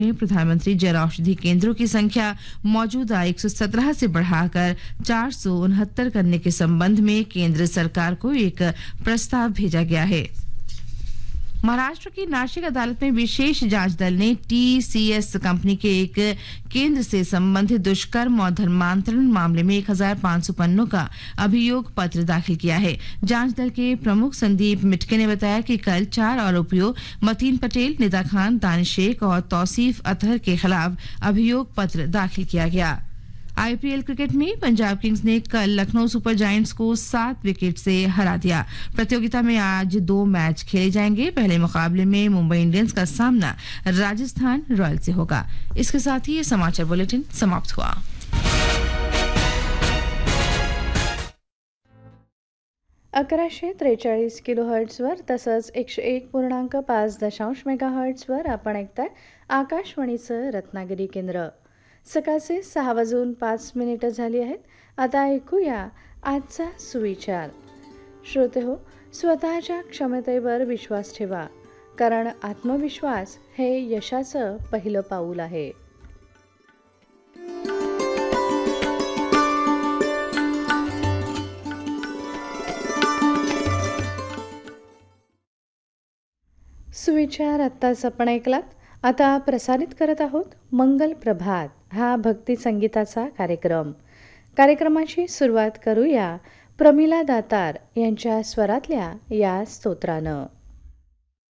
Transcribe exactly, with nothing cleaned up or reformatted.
में प्रधानमंत्री जन औषधि केंद्रों की संख्या मौजूदा एक सौ सत्रह से बढ़ाकर चार सौ उनहत्तर करने के संबंध में केंद्र सरकार को एक प्रस्ताव भेजा गया है। महाराष्ट्र की नासिक अदालत में विशेष जांच दल ने टीसीएस कंपनी के एक केंद्र से संबंधित दुष्कर्म और धर्मांतरण मामले में एक हज़ार पाँच सौ पन्नों का अभियोग पत्र दाखिल किया है। जांच दल के प्रमुख संदीप मिटके ने बताया कि कल चार आरोपियों मतीन पटेल, निदा खान, दानिश शेख और तौसीफ अतहर के खिलाफ अभियोग पत्र दाखिल किया गया। आईपीएल क्रिकेट में पंजाब किंग्स ने कल लखनऊ सुपर जायंट्स को सात विकेट से हरा दिया। प्रतियोगिता में आज दो मैच खेले जाएंगे। पहले मुकाबले में मुंबई इंडियंस का सामना राजस्थान रॉयल्स से होगा। इसके साथ ही ये समाचार बुलेटिन समाप्त हुआ। अकराशे त्रेचाळीस किलो हर्ट्सवर तसंच एकशे एक पूर्णांक पाच दशांश मेगा हर्ट्सवर आपण ऐकताय आकाशवाणीचं रत्नागिरी केंद्र। सकाळचे सहा वाजून पाच मिनिटं झाली आहेत। आता ऐकूया आजचा सुविचार। श्रोते हो, स्वतःच्या क्षमतेवर विश्वास ठेवा, कारण आत्मविश्वास हे यशाचं पहिलं पाऊल आहे। सुविचार आत्ताच आपण ऐकलात। आता प्रसारित करत आहोत मंगल प्रभात हा भक्ती संगीताचा कार्यक्रम। कार्यक्रमाची सुरुवात करूया प्रमिला दातार यांच्या स्वरातल्या या स्तोत्रानं।